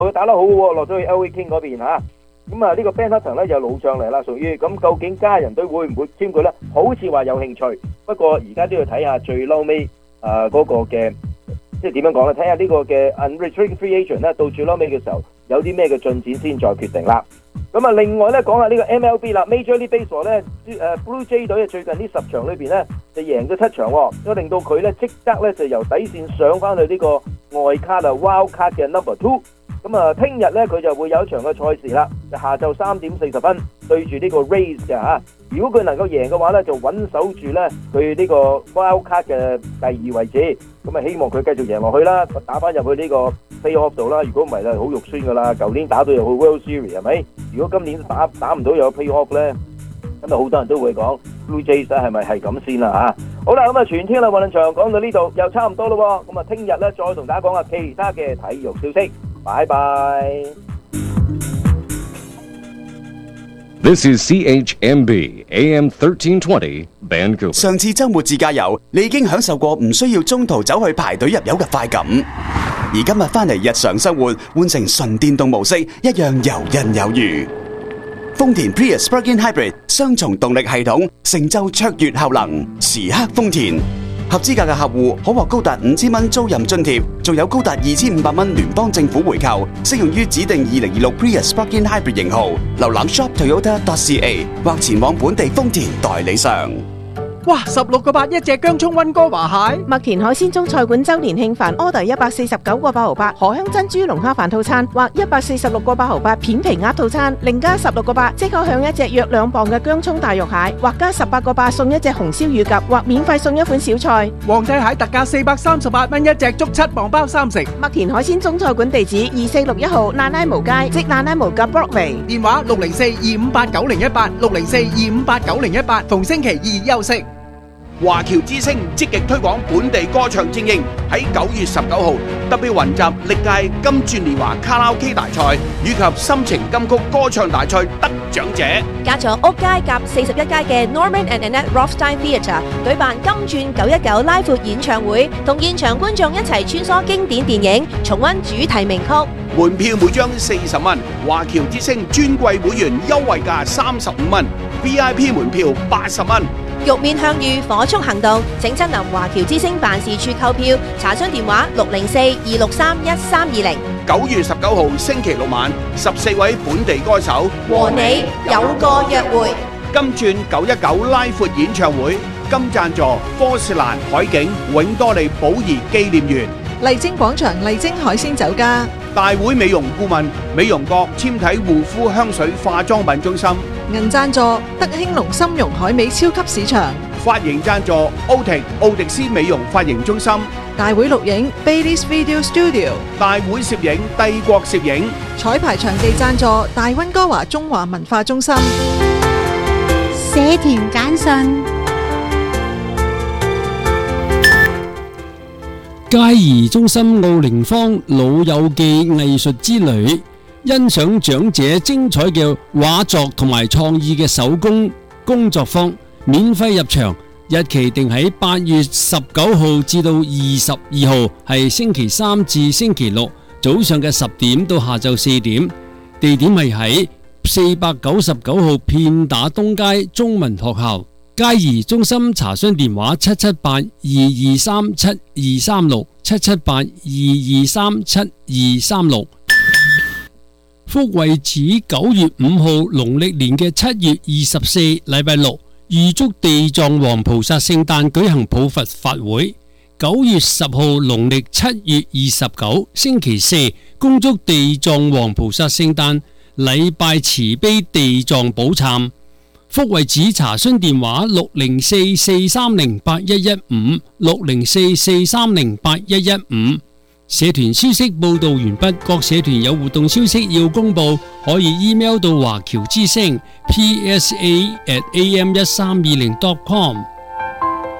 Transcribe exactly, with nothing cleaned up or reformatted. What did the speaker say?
佢打得好喎，落咗去 L A King 嗰邊嚇。咁啊，呢個 Ben Hutton 咧又老將嚟啦，屬於咁究竟家人隊會唔會簽佢咧？好似話有興趣，不過而家都要睇下最嬲尾誒嗰個嘅，即係點樣講咧？睇下呢個嘅 unrestricted free agent 咧，到最嬲尾嘅時候有啲咩嘅進展先再決定啦。咁啊，另外咧講下呢個 M L B 啦 ，Major League Baseball 咧，誒 Blue Jay 隊最近呢十場裏邊咧就贏咗七場喎，咁令到佢咧即刻咧就由底線上翻去呢個外卡啊 Wild Card 嘅 Number Two。咁啊，聽日咧佢就會有一場嘅賽事啦，就下晝三點四十分對住呢個 Rays 嘅嚇。如果佢能夠贏嘅話咧，就穩守住咧佢呢個 Wild Card 嘅第二位置。咁啊，希望佢繼續贏落去啦，打翻入去呢個 Playoff 度啦。如果唔係咧，好肉酸噶啦。舊年打到入去 World Series 係咪？如果今年打打唔到有 Playoff 咧，咁啊好多人都會講 Blue Jays 係咪係咁先啦嚇？好啦，咁啊全天啦運動場講到呢度又差唔多咯喎。咁啊，聽日咧再同大家講下其他嘅體育消息。拜拜。 This is C H M B A M thirteen twenty Vancouver。 上次週末自駕遊，你已經享受過唔需要中途走去排隊入油嘅快感，而今日返嚟日常生活，換成純電動模式，一樣游刃有餘。豐田 Prius Plug-in Hybrid 雙重動力系統，成就卓越效能，時刻豐田。合資格嘅客戶可獲高達五千蚊租賃津貼，仲有高達二千五百蚊聯邦政府回扣，適用於指定二零二六 Prius Plug-in Hybrid 型號。瀏覽 shop toyota dot c a 或前往本地豐田代理商。 哇！十六個八一隻姜葱溫哥華蟹， 麥田海鮮中菜館周年慶飯 order 一百四十九個八毫八，荷香珍珠龍蝦飯套餐或一百四十六個八毫八片皮鴨套餐，另加十六個八即可享一隻約兩磅嘅姜葱大肉蟹，或加十八個八送一隻紅燒乳鴿，或免費送一款小菜。 皇帝蟹特價四百三十八蚊一隻，足七磅包三成。 麥田海鮮中菜館地址二四六一號爛拉毛街，即爛拉毛嘅 Broadway。 電話六零四二五八九零一八，六零四二五八九零一八，逢星期二休息。 華僑之星積極推廣本地歌唱精英，喺九月十九號特別雲集歷屆金鑽年華卡拉 OK 大賽以及心情金曲歌唱大賽得獎者， 加咗屋街夾四十一街嘅 Norman and Annette Rothstein Theatre 舉辦金鑽九一九拉闊演唱會，同現場觀眾一齊穿梭經典電影，重溫主題名曲。 門票每張四十蚊，華僑之星尊貴會員優惠價三十五蚊 ，V I P 門票八十蚊。 玉面向隅火速行動，請親臨華僑之星辦事處購票，查詢電話六零四二六三一三二零。 九月十九號星期六晚，十四位本地歌手和你有個約會。 金鑽九一九拉闊演唱會，金贊助科士蘭海景永多利寶儀紀念園。 麗晶廣場麗晶海鮮酒家。 大會美容顧問美容閣纖體護膚香水化妝品中心。 銀贊助德興隆參茸海味超級市場。 髮型贊助奧迪奧迪斯美容髮型中心。 大會錄影 Bailey's Video Studio。 大會攝影帝國攝影。 彩排場地贊助大溫哥華中華文化中心。 社團簡訊。 佳怡中心奧靈坊老友記藝術之旅，欣賞長者精彩嘅畫作同埋創意嘅手工工作坊，免費入場，日期定喺八月十九號至到二十二號，係星期三至星期六，早上嘅十點到下晝四點，地點係喺四百九十九號片打東街中文學校。佳怡中心查詢電話七七八二二三七二三六七七八二二三七二三六。福惠寺九月五號農曆年嘅七月二十四禮拜六，預祝地藏王菩薩聖誕舉行普佛法會。九月十號農曆七月二十九星期四，恭祝地藏王菩薩聖誕禮拜慈悲地藏寶懺。福惠寺查詢電話六零四四三零八一一五六零四四三零八一一五。社團消息報道完畢，各社團有活動消息要公布，可以 email 到華僑之聲 P S A at A M 一三二零 dot com。